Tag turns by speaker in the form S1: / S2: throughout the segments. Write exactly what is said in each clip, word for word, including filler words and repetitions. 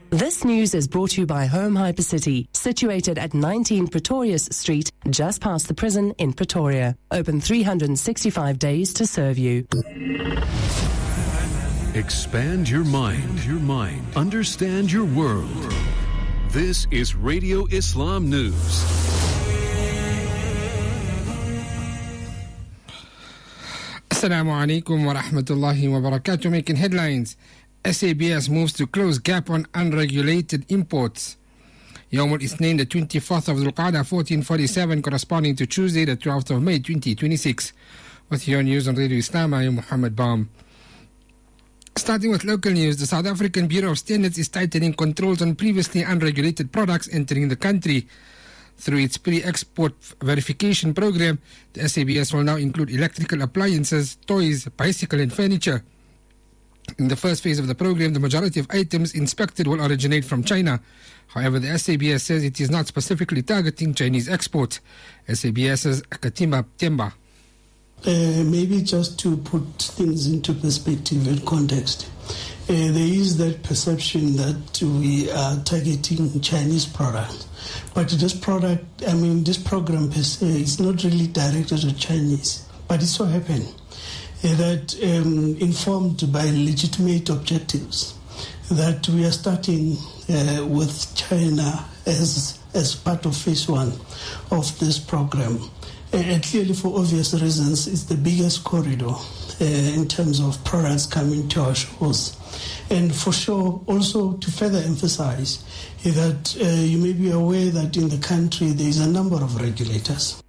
S1: This news is brought to you by Home Hypercity, situated at nineteen Pretorius Street, just past the prison in Pretoria. Open three hundred sixty-five days to serve you.
S2: Expand your mind, your mind. Understand your world. This is Radio Islam News.
S3: Assalamu alaikum wa rahmatullahi wa barakatuh. Making headlines. S A B S moves to close gap on unregulated imports. Yawm al-Ithnain, the twenty-fourth of Dhul Qa'dah, fourteen forty-seven, corresponding to Tuesday, the twelfth of May, twenty twenty-six. With your news on Radio Islam, I am Muhammad Baum. Starting with local news, the South African Bureau of Standards is tightening controls on previously unregulated products entering the country. Through its pre-export verification program, the S A B S will now include electrical appliances, toys, bicycle and furniture. In the first phase of the program, the majority of items inspected will originate from China. However, the S A B S says it is not specifically targeting Chinese exports. SABS's Katima Temba.
S4: Uh, maybe just to put things into perspective and context, uh, there is that perception that we are targeting Chinese products. But this product, I mean, this program per se is not really directed at Chinese. But it so happened that um, informed by legitimate objectives, that we are starting uh, with China as as part of phase one of this program. And clearly, for obvious reasons, it's the biggest corridor uh, in terms of products coming to our shores. And for sure, also to further emphasize that uh, you may be aware that in the country there is a number of regulators.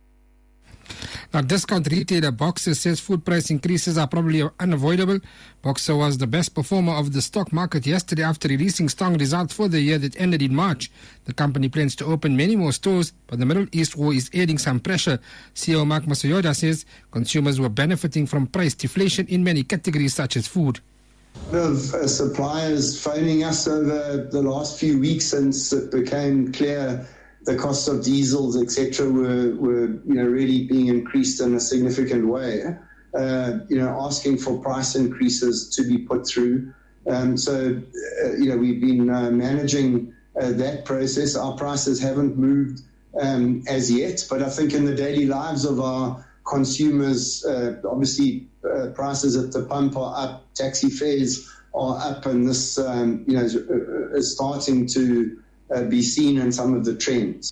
S3: Now, discount retailer Boxer says food price increases are probably unavoidable. Boxer was the best performer of the stock market yesterday after releasing strong results for the year that ended in March. The company plans to open many more stores, but the Middle East war is adding some pressure. C E O Mark Masoyoda says consumers were benefiting from price deflation in many categories such as food.
S5: Of uh, suppliers phoning us over the last few weeks since it became clear the cost of diesels, et cetera, were, were you know really being increased in a significant way. Uh, you know, asking for price increases to be put through. Um, so, uh, you know, we've been uh, managing uh, that process. Our prices haven't moved um, as yet, but I think in the daily lives of our consumers, uh, obviously uh, prices at the pump are up, taxi fares are up, and this, um, you know, is, uh, is starting to Uh, be seen in some of the trends.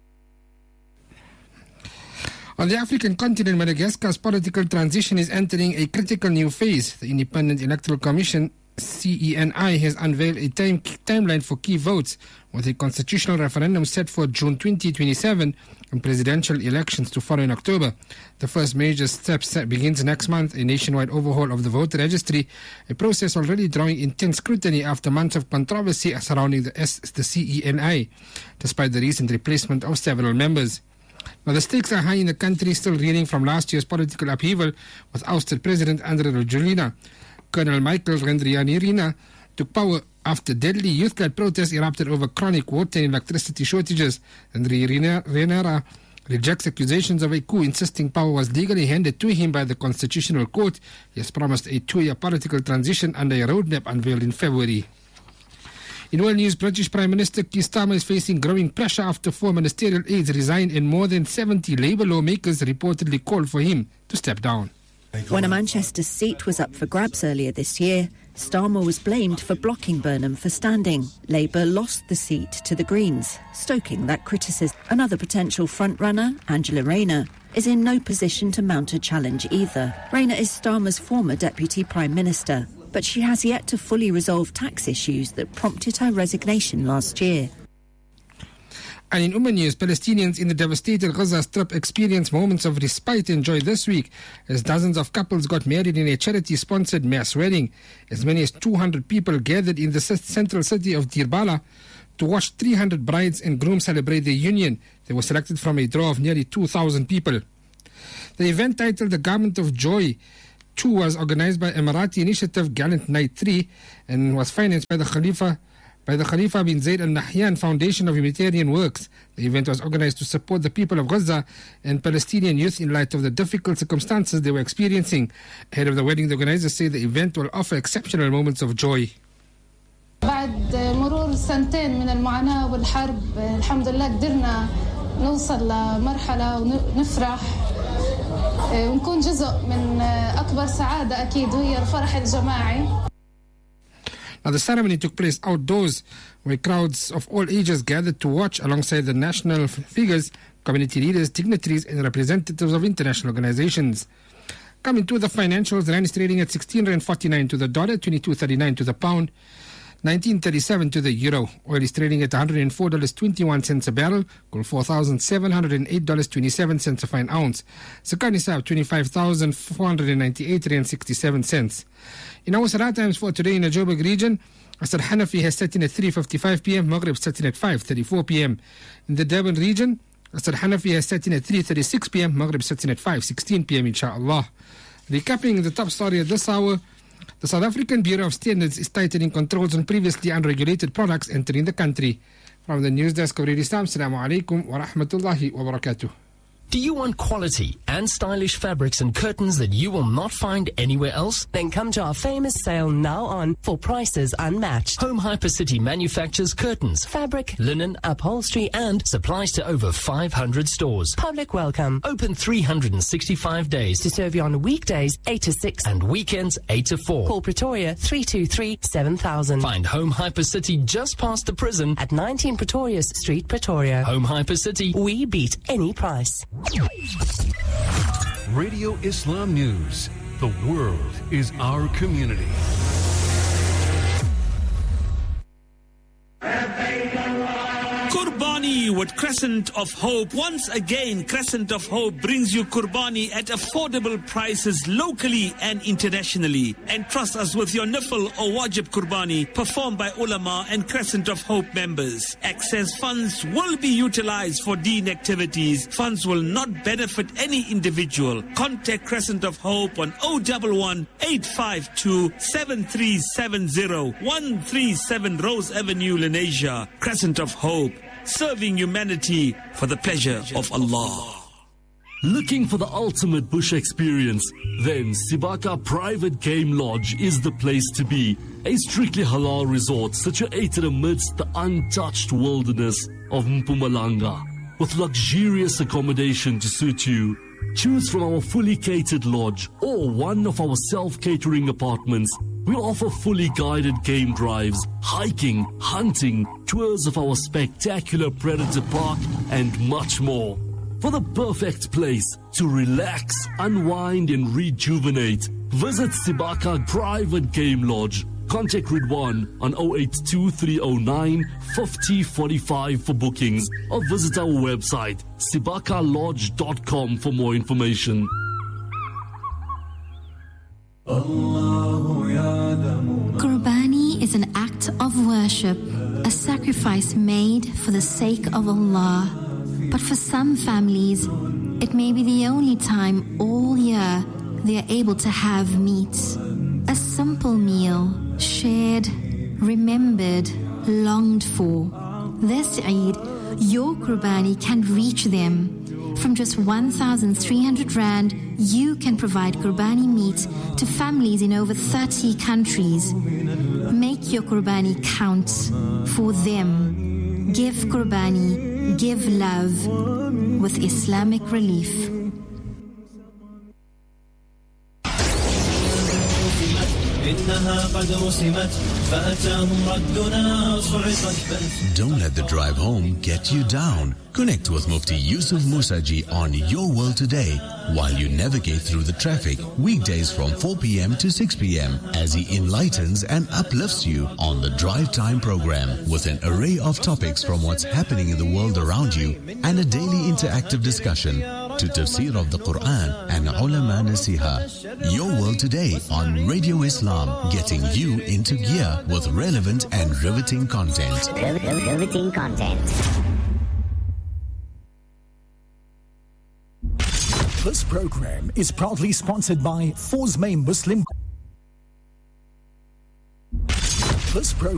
S3: On the African continent, Madagascar's political transition is entering a critical new phase. The Independent Electoral Commission, C E N I, has unveiled a time, timeline for key votes, with a constitutional referendum set for June twenty twenty-seven and presidential elections to follow in October. The first major step begins next month, a nationwide overhaul of the voter registry, a process already drawing intense scrutiny after months of controversy surrounding the, S, the C E N I, despite the recent replacement of several members. Now, the stakes are high in the country, still reeling from last year's political upheaval with ousted President Andry Rajoelina. Colonel Michael Randrianirina took power after deadly youth-led protests erupted over chronic water and electricity shortages. Randrianirina rejects accusations of a coup, insisting power was legally handed to him by the Constitutional Court. He has promised a two-year political transition under a roadmap unveiled in February. In world news, British Prime Minister Keir Starmer is facing growing pressure after four ministerial aides resigned and more than seventy Labour lawmakers reportedly called for him to step down.
S6: When a Manchester seat was up for grabs earlier this year, Starmer was blamed for blocking Burnham for standing. Labour lost the seat to the Greens, stoking that criticism. Another potential frontrunner, Angela Rayner, is in no position to mount a challenge either. Rayner is Starmer's former Deputy Prime Minister, but she has yet to fully resolve tax issues that prompted her resignation last year.
S3: And in Ummah news, Palestinians in the devastated Gaza Strip experienced moments of respite and joy this week as dozens of couples got married in a charity-sponsored mass wedding. As many as two hundred people gathered in the central city of Deir Bala to watch three hundred brides and grooms celebrate their union. They were selected from a draw of nearly two thousand people. The event, titled The Garment of Joy two, was organized by Emirati initiative Gallant Night three and was financed by the Khalifa by the Khalifa bin Zayed Al Nahyan Foundation of Humanitarian Works. The event was organized to support the people of Gaza and Palestinian youth in light of the difficult circumstances they were experiencing. Ahead of the wedding, the organizers say the event will offer exceptional moments of joy.
S7: بعد مرور طول سنتين من المعاناة والحرب الحمد لله قدرنا نوصل لمرحلة ونفرح ونكون جزء من أكبر سعادة أكيد وهي الفرح الجماعي.
S3: Now, the ceremony took place outdoors, where crowds of all ages gathered to watch alongside the national figures, community leaders, dignitaries, and representatives of international organizations. Coming to the financials, rand is trading at sixteen rand forty-nine to the dollar, twenty-two thirty-nine to the pound, nineteen thirty-seven to the euro. Oil is trading at one hundred four dollars and twenty-one cents a barrel, gold four thousand seven hundred eight dollars and twenty-seven cents a fine ounce. Zakat Nisab twenty-five thousand four hundred ninety-eight rand and sixty-seven cents. In our Salah times for today in the Joburg region, Asr Hanafi has set in at three fifty-five p m, Maghrib set in at five thirty-four p m. In the Durban region, Asr Hanafi has set in at three thirty-six p m, Maghrib set in at five sixteen p m, inshallah. Recapping the top story at this hour, the South African Bureau of Standards is tightening controls on previously unregulated products entering the country. From the news desk of Radio Islam, Assalamu alaikum wa rahmatullahi wa barakatuh.
S8: Do you want quality and stylish fabrics and curtains that you will not find anywhere else?
S1: Then come to our famous sale now on for prices unmatched.
S8: Home Hypercity manufactures curtains,
S1: Fabric,
S8: linen,
S1: upholstery,
S8: and supplies to over five hundred stores.
S1: Public welcome.
S8: Open three hundred sixty-five days
S1: To serve you on weekdays eight to six
S8: and weekends eight to four.
S1: Call Pretoria three two three, seven thousand.
S8: Find Home Hypercity just past the prison
S1: At nineteen Pretorius Street, Pretoria.
S8: Home Hypercity.
S1: We beat any price.
S2: Radio Islam News. The world is our community.
S9: Kurbani with Crescent of Hope. Once again, Crescent of Hope brings you Kurbani at affordable prices locally and internationally. And trust us with your Nifl or Wajib Kurbani performed by ulama and Crescent of Hope members. Excess funds will be utilized for deen activities. Funds will not benefit any individual. Contact Crescent of Hope on zero one one, eight five two, seven three seven zero, one three seven Rose Avenue, Lenasia. Crescent of Hope, serving humanity for the pleasure of Allah.
S10: Looking for the ultimate bush experience? Then Sibaka Private Game Lodge is the place to be. A strictly halal resort situated amidst the untouched wilderness of Mpumalanga, with luxurious accommodation to suit you. Choose from our fully catered lodge or one of our self-catering apartments. We offer fully guided game drives, hiking, hunting, tours of our spectacular Predator Park, and much more. For the perfect place to relax, unwind, and rejuvenate, visit Sibaka Private Game Lodge. Contact Ridwan on zero eight two three zero nine, five zero four five for bookings, or visit our website sibaka lodge dot com for more information.
S11: Qurbani is an act of worship, a sacrifice made for the sake of Allah. But for some families, it may be the only time all year they are able to have meat. A simple meal, shared, remembered, longed for. This Eid, your Qurbani can reach them. From just one thousand three hundred rand, you can provide Qurbani meat to families in over thirty countries. Make your Qurbani count for them. Give Qurbani, give love with Islamic Relief.
S12: Don't let the drive home get you down. Connect with Mufti Yusuf Musaji on Your World Today while you navigate through the traffic weekdays from four p m to six p m as he enlightens and uplifts you on the Drive Time program with an array of topics from what's happening in the world around you and a daily interactive discussion to tafsir of the Quran and ulama nasiha. Your World Today on Radio Islam, getting you into gear with relevant and riveting content.
S13: Riveting content.
S14: This program is proudly sponsored by Fosme Muslim. This program